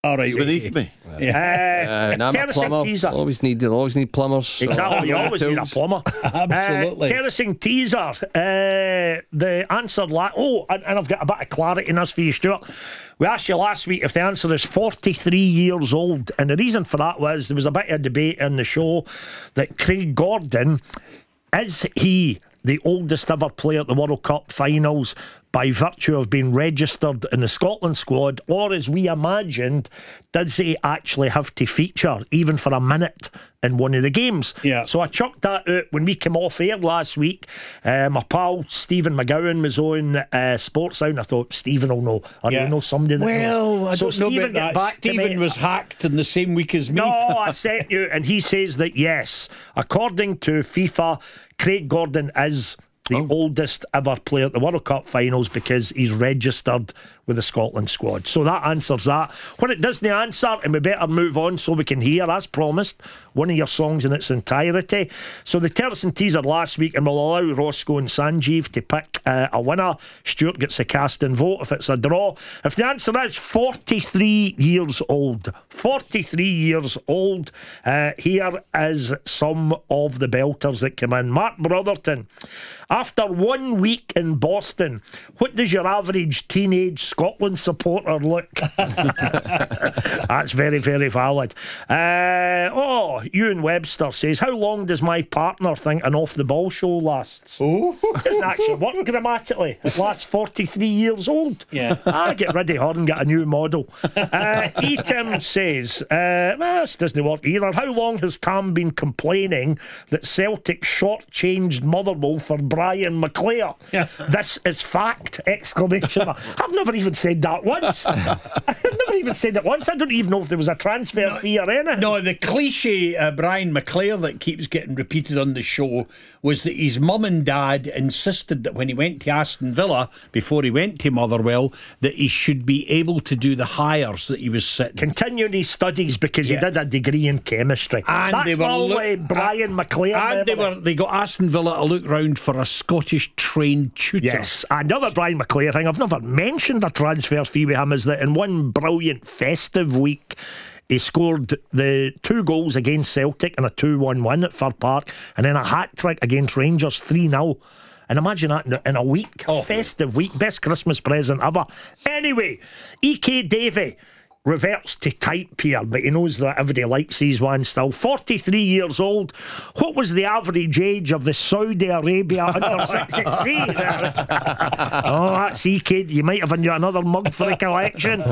All right, It's beneath me. I'm a terracing plumber. teaser. Always need plumbers. Exactly, you always need a plumber. Absolutely. Terracing teaser. The answer, and I've got a bit of clarity in this for you, Stuart. We asked you last week if the answer is 43 years old, and the reason for that was there was a bit of debate in the show that Craig Gordon, is he the oldest ever player at the World Cup finals by virtue of being registered in the Scotland squad, or as we imagined, does he actually have to feature even for a minute in one of the games? Yeah. So I chucked that out when we came off air last week. My pal Stephen McGowan was on Sports Sound. I thought Stephen will know. I don't know somebody that knows. I don't know Stephen, about that. Stephen was hacked in the same week as me. No, I sent you, and he says that yes, according to FIFA, Craig Gordon is the oldest ever player at the World Cup finals because he's registered with the Scotland squad. So that answers that. When it doesn't answer, and we better move on so we can hear, as promised, one of your songs in its entirety. So the Terracing teaser last week, and we'll allow Roscoe and Sanjeev to pick a winner. Stuart gets a casting vote if it's a draw. If the answer is 43 years old, 43 years old, here is some of the belters that come in. Mark Brotherton. After 1 week in Boston, what does your average teenage Scotland supporter look? That's very, very valid. Ewan Webster says, how long does my partner think an off the ball show lasts? It doesn't actually work grammatically. It lasts 43 years old. Yeah. Get rid of her and get a new model. Tim says, this doesn't work either. How long has Tam been complaining that Celtic shortchanged Motherwell for Brian McClare? Yeah. This is fact! Exclamation mark. I've never even said that once. I've never even said it once. I don't even know if there was a transfer fee or anything. No, the cliche Brian McClare that keeps getting repeated on the show was that his mum and dad insisted that when he went to Aston Villa before he went to Motherwell that he should be able to do the hires that he was sitting. Continuing his studies because he did a degree in chemistry. And that's they were Brian McClare. And they got Aston Villa to look round for a Scottish trained tutor. Yes, another Brian McClare thing. I've never mentioned a transfer fee with him is that in one brilliant festive week he scored the 2 goals against Celtic and a 2-1 win at Fir Park, and then a hat-trick against Rangers 3-0. And imagine that in a week, festive week, best Christmas present ever. Anyway, E.K. Davey reverts to type here, but he knows that everybody likes these ones still. 43 years old. What was the average age of the Saudi Arabia under 6 at sea? That's EK. You might have another mug for the collection.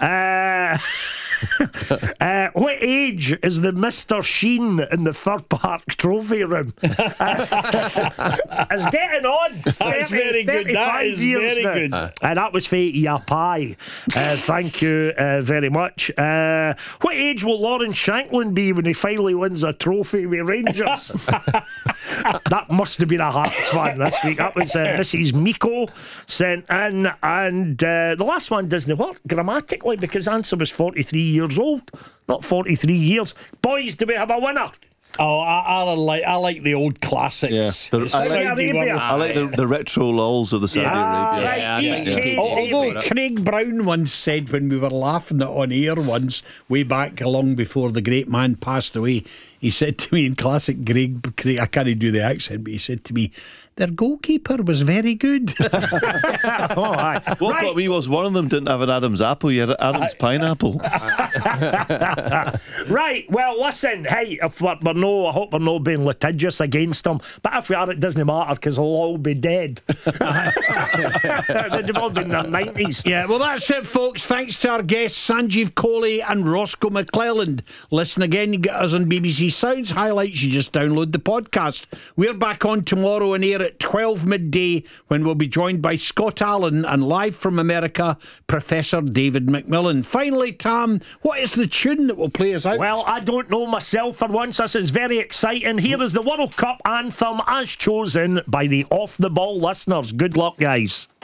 What age is the Mr. Sheen in the Fir Park trophy room? It's getting on. That's very good. That is very good. And that was for Yapai. Thank you very much. What age will Lawrence Shanklin be when he finally wins a trophy with Rangers? That must have been a Hearts fan this week. That was Mrs. Miko sent in. And the last one doesn't work grammatically because the answer was 43 years old, not 43 years. Boys, do we have a winner? I like the old classics. Yeah, I like the retro lols of the Saudi Arabia. Although Craig Brown once said when we were laughing at on air once, way back long before the great man passed away, he said to me in classic Craig, I can't do the accent, but he said to me, their goalkeeper was very good. What got me was one of them didn't have an Adam's apple, you had Adam's pineapple. Right, well listen, hey, if I hope we're not being litigious against them, but if we are, it doesn't matter because they'll all be dead. They've all been in their 90s. Yeah, well that's it folks. Thanks to our guests Sanjeev Kohli and Roscoe McClelland. Listen again, you get us on BBC Sounds Highlights, you just download the podcast. We're back on tomorrow on air at 12 midday when we'll be joined by Scott Allen and live from America, Professor David McMillan. Finally, Tam, what is the tune that will play us out? Well, I don't know myself for once. This is very exciting. Here is the World Cup anthem as chosen by the Off the Ball listeners. Good luck, guys.